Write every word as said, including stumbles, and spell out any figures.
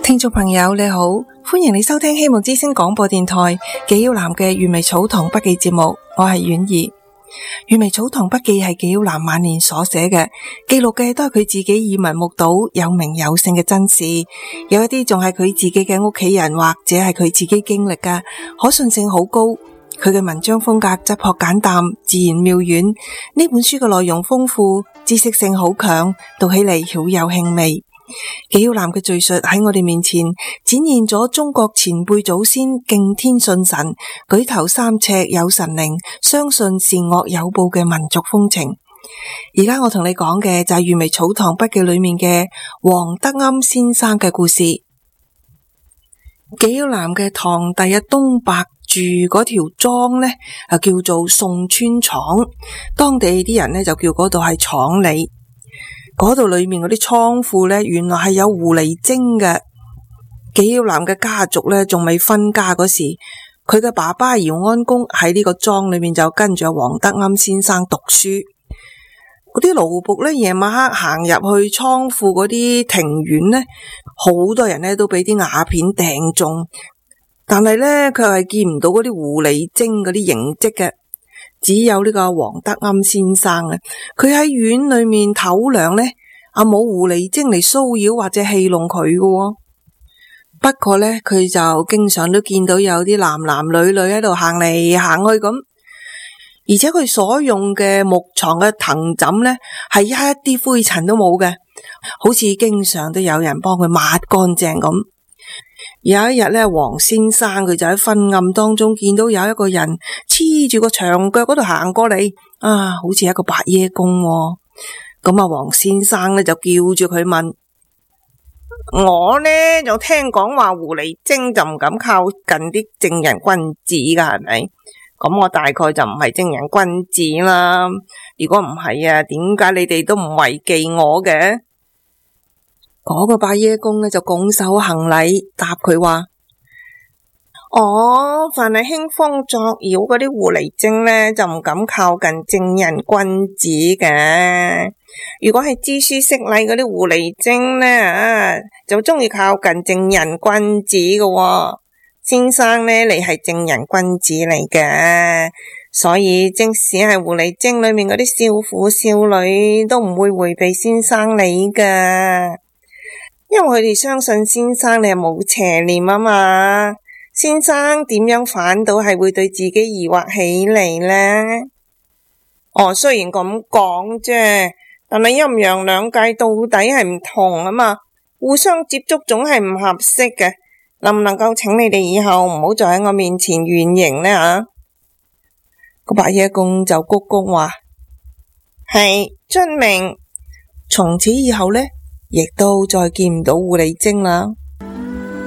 聽眾朋友你好，歡迎你收聽希望之聲廣播電台紀曉嵐嘅閱微草堂筆記節目，我係婉兒。閱微草堂筆記係紀曉嵐晚年所寫嘅，記錄嘅都係佢自己耳聞目睹有名有姓嘅真事，有一啲仲係佢自己嘅屋企人或者係佢自己經歷嘅，可信性好高。佢嘅文章風格質樸簡淡，自然妙遠。呢本書嘅內容豐富，知識性好強，讀起嚟曉有興味。紀曉嵐嘅敘述喺我哋面前展現咗中國前輩祖先敬天信神、舉頭三尺有神靈、相信善惡有報嘅民族風情。而家我同你講嘅就係閱微草堂筆記裏面嘅黃德庵先生嘅故事。紀曉嵐嘅堂弟啊東伯住嗰條莊呢，啊叫做宋村廠，當地啲人呢就叫嗰度係廠里。嗰度裏面嗰啲倉庫呢，原來係有狐狸精嘅。紀曉嵐嘅家族呢，仲未分家嗰時，佢嘅爸爸姚安公喺呢個莊裏面就跟住黃德庵先生讀書。嗰啲奴僕呢，夜晚黑行入去倉庫嗰啲庭院呢，好多人呢都俾啲瓦片掟中，但係呢，佢係見唔到嗰啲狐狸精嗰啲形跡嘅。只有呢個黃德庵先生啊，佢喺院裏面唞涼呢，啊冇狐狸精嚟騷擾或者戲弄佢嘅。不過呢，佢就經常都見到有啲男男女女喺度行嚟行去咁，而且佢所用嘅木床嘅藤枕呢，係一啲灰塵都冇嘅，好似經常都有人幫佢抹乾淨咁。有一日咧，黃先生佢就喺昏暗當中見到有一個人黐住個牆腳嗰度行過嚟，啊，好似一個白耶公喎。咁啊，黃先生咧就叫住佢問：我呢就聽講話狐狸精就唔敢靠近啲正人君子噶，係咪？咁我大概就唔係正人君子啦。如果唔係啊，點解你哋都唔違忌我嘅？嗰個白耶公呢就拱手行禮，答佢話：哦，凡係興風作妖嗰啲狐狸精呢，就唔敢靠近正人君子嘅。如果係知書識禮嗰啲狐狸精呢，啊，就中意靠近正人君子嘅喎。先生呢，你係正人君子嚟嘅，所以即使係狐狸精裏面嗰啲少婦少女，都唔會迴避先生你㗎。因為佢哋相信先生你係冇邪念啊嘛，先生點樣反倒係會對自己疑惑起嚟呢？哦，雖然咁講啫，但係陰陽兩界到底係唔同啊嘛，互相接觸總係唔合適嘅。能唔能夠請你哋以後唔好再喺我面前圓形呢？啊，個白耶公就鞠躬話：係遵命。從此以後呢，亦都再見唔到狐狸精啦。